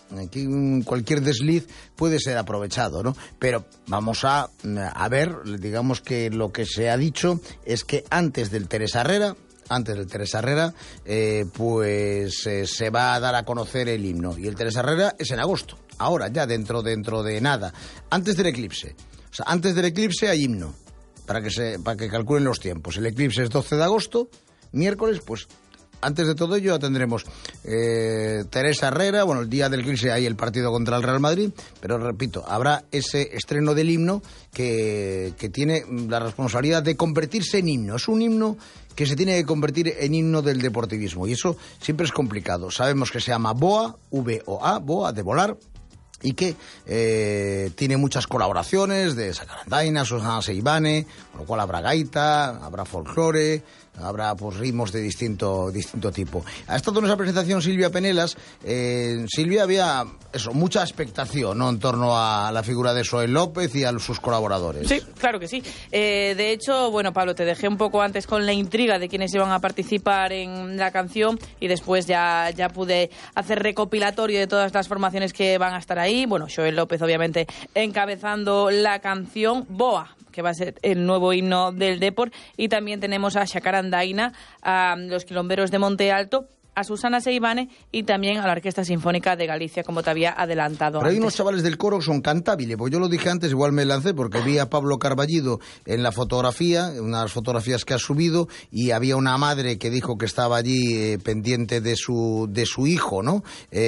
aquí cualquier desliz puede ser aprovechado, ¿no? Pero vamos a ver, digamos que lo que se ha dicho es que antes del Teresa Herrera, se va a dar a conocer el himno. Y el Teresa Herrera es en agosto, ahora ya dentro de nada, antes del eclipse. O sea, antes del eclipse hay himno, para que calculen los tiempos. El eclipse es 12 de agosto, miércoles, pues antes de todo ello ya tendremos Teresa Herrera, bueno, el día del eclipse hay el partido contra el Real Madrid, pero repito, habrá ese estreno del himno que tiene la responsabilidad de convertirse en himno. Es un himno que se tiene que convertir en himno del deportivismo, y eso siempre es complicado. Sabemos que se llama BOA, V-O-A, BOA, de volar, y que tiene muchas colaboraciones de Sacarandaina, Susana Seivane, con lo cual habrá gaita, habrá folclore, habrá pues ritmos de distinto tipo. Ha estado en esa presentación Silvia Penelas. Silvia, había mucha expectación, ¿no?, en torno a la figura de Xoel López y a sus colaboradores. Sí, claro que sí. De hecho, bueno, Pablo, te dejé un poco antes con la intriga de quienes iban a participar en la canción, y después ya pude hacer recopilatorio de todas las formaciones que van a estar ahí. Bueno, Xoel López obviamente encabezando la canción, BOA, que va a ser el nuevo himno del Depor, y también tenemos a Sacarandaina, a los Quilomberos de Monte Alto, a Susana Seivane y también a la Orquesta Sinfónica de Galicia, como te había adelantado. Pero hay unos chavales del coro que son cantables, pues yo lo dije antes, igual me lancé, porque vi a Pablo Carballido en la fotografía, unas fotografías que ha subido, y había una madre que dijo que estaba allí pendiente de su hijo, ¿no?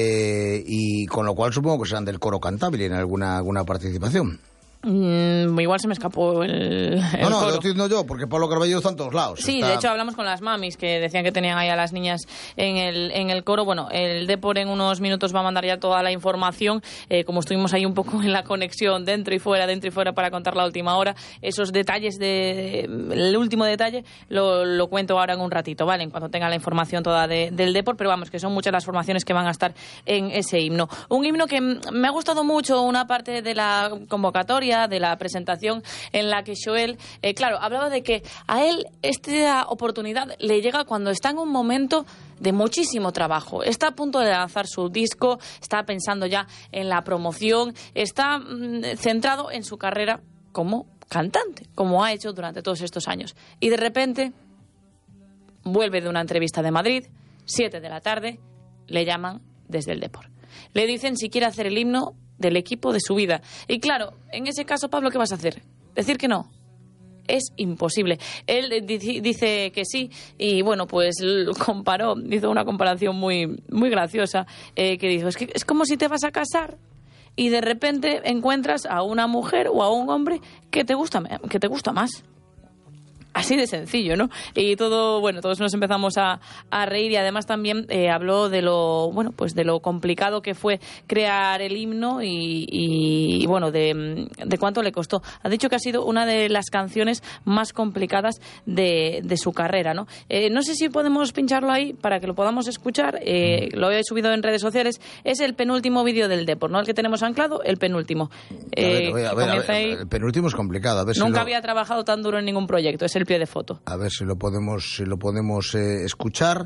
Y con lo cual supongo que serán del coro cantable en alguna participación. Igual se me escapó el No, coro. lo estoy diciendo yo, porque Pablo Carballo está en todos lados. Sí, de hecho hablamos con las mamis que decían que tenían ahí a las niñas en el coro. Bueno, el Depor en unos minutos va a mandar ya toda la información, como estuvimos ahí un poco en la conexión dentro y fuera para contar la última hora. Esos detalles, el último detalle lo cuento ahora en un ratito, ¿vale? En cuanto tenga la información toda del Depor, pero vamos, que son muchas las formaciones que van a estar en ese himno. Un himno que me ha gustado mucho, una parte de la convocatoria, de la presentación, en la que Xoel, claro, hablaba de que a él esta oportunidad le llega cuando está en un momento de muchísimo trabajo. Está a punto de lanzar su disco, está pensando ya en la promoción, está centrado en su carrera como cantante, como ha hecho durante todos estos años. Y de repente vuelve de una entrevista de Madrid, 7 de la tarde, le llaman desde el Depor. Le dicen si quiere hacer el himno del equipo de su vida. Y claro, en ese caso, Pablo, ¿qué vas a hacer? ¿Decir que no? Es imposible. Él dice que sí, y bueno, pues hizo una comparación muy, muy graciosa, que dijo, es que es como si te vas a casar y de repente encuentras a una mujer o a un hombre que te gusta más. Así de sencillo, ¿no? Y todos nos empezamos a reír, y además también habló de lo complicado que fue crear el himno y bueno, de cuánto le costó. Ha dicho que ha sido una de las canciones más complicadas de su carrera, ¿no? No sé si podemos pincharlo ahí para que lo podamos escuchar. Lo he subido en redes sociales. Es el penúltimo vídeo del Depor, ¿no? El que tenemos anclado, el penúltimo. A ver, el penúltimo es complicado. A ver Nunca había trabajado tan duro en ningún proyecto. Es el pie de foto. A ver si lo podemos escuchar.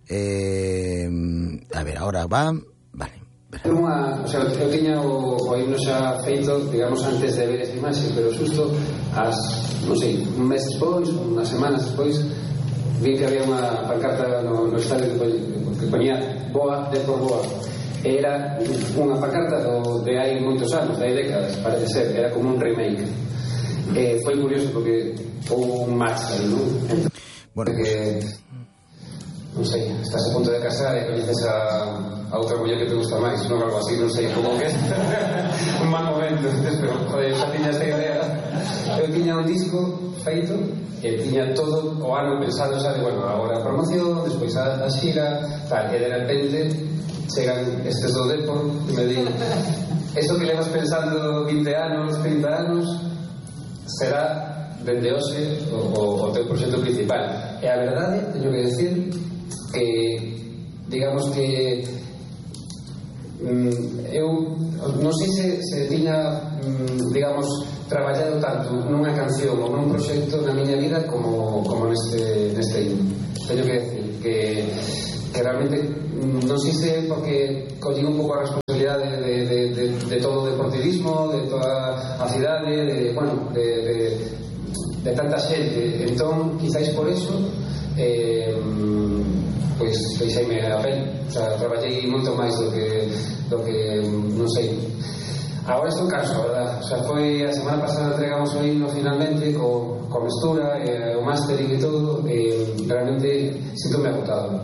A ver, ahora va. Vale. Eu tiña o himno xa feito, digamos, antes de ver esa imaxe, pero xusto un mes despois, unhas semanas despois, vi que había unha pancarta no estadio que ponía BOA, Depor BOA. Era unha pancarta de hai moitos anos, de hai décadas, parece ser, era como un remake. Foi curioso porque houve un match aí, non? Bueno, que non sei, estás a punto de casar e coñeces a outra muller que te gusta máis, non, algo así, non sei como que un mal momento, pero joder, xa tiña esta idea. Eu tiña un disco feito e tiña todo o ano pensado, sabe, bueno, agora a promoción, despois a xira, tal, e de repente chegan estes do Depor e me di, eso que levas pensando 20 anos, 30 anos, será dende hoxe o teu proxecto principal. E a verdade, teño que decir que, digamos que eu non sei se tiña, digamos, traballado tanto nunha canción ou nun proxecto na miña vida como neste himno. Teño que decir que realmente non sei se porque collín un pouco a responsabilidade felicidade de todo o deportivismo, de toda a cidade, de tanta xente. Entón, quizáis por eso, pois deixeime a pel. O sea, traballei moito máis do que non sei. Agora estou canso, verdad? O sea, foi a semana pasada entregamos o himno finalmente co mestura, o mastering e todo, realmente sinto-me agotado.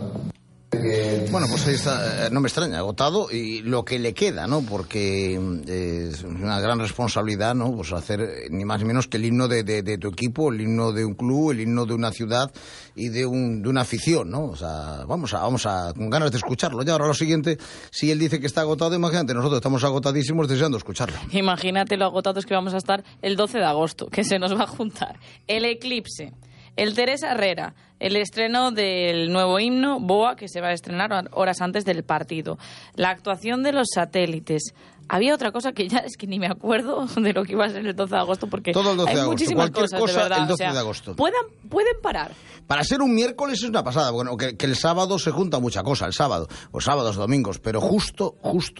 Bueno, pues ahí está, no me extraña, agotado, y lo que le queda, ¿no? Porque es una gran responsabilidad, ¿no? Pues hacer ni más ni menos que el himno de tu equipo, el himno de un club, el himno de una ciudad y de una afición, ¿no? O sea, vamos a con ganas de escucharlo. Ya ahora lo siguiente, si él dice que está agotado, imagínate, nosotros estamos agotadísimos deseando escucharlo. Imagínate lo agotados que vamos a estar el 12 de agosto, que se nos va a juntar el eclipse, el Teresa Herrera, el estreno del nuevo himno, Boa, que se va a estrenar horas antes del partido, la actuación de los satélites. Había otra cosa que ya es que ni me acuerdo de lo que iba a ser el 12 de agosto, porque todo el 12 hay de agosto, muchísimas cualquier cosas, de verdad. El 12 o sea, de agosto. Pueden parar. Para ser un miércoles es una pasada. Bueno, que el sábado se junta mucha cosa, el sábado, o sábados, domingos, pero justo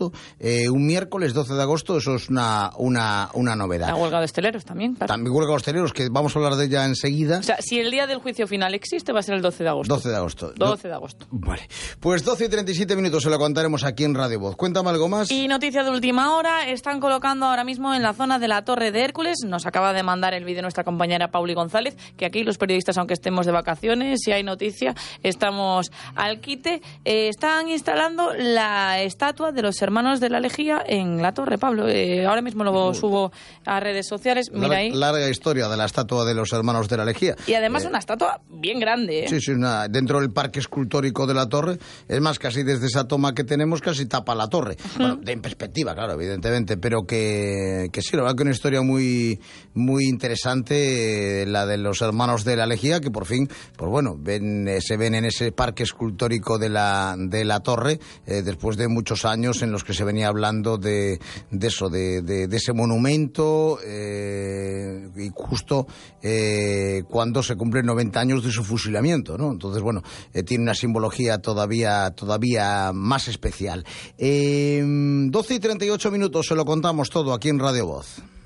un miércoles 12 de agosto, eso es una novedad. La huelga de hosteleros también, claro. También huelga de hosteleros, que vamos a hablar de ella enseguida. O sea, si el día del juicio final existe, va a ser el 12 de agosto. 12 de agosto. 12 de agosto. Vale. Pues 12 y 37 minutos se lo contaremos aquí en Radio Voz. Cuéntame algo más. Y noticia de última hora, están colocando ahora mismo en la zona de la Torre de Hércules, nos acaba de mandar el vídeo nuestra compañera Pauli González, que aquí los periodistas, aunque estemos de vacaciones, si hay noticia, estamos al quite. Están instalando la estatua de los hermanos de la Lejía en la torre, Pablo. Ahora mismo lo subo a redes sociales. Mira ahí. Larga historia de la estatua de los hermanos de la Lejía. Y además una estatua bien grande. Sí, dentro del parque escultórico de la torre. Es más, casi desde esa toma que tenemos, casi tapa la torre. Bueno, en perspectiva, claro, evidentemente, pero que sí, la verdad que una historia muy, muy interesante, la de los hermanos de la Lejía, que por fin, pues bueno, se ven en ese parque escultórico de la torre, después de muchos años en los que se venía hablando de eso, de ese monumento, y justo cuando se cumplen 90 años de su fusilamiento, ¿no? Entonces, bueno, tiene una simbología todavía más especial. 12 y 38 minutos, se lo contamos todo aquí en Radio Voz.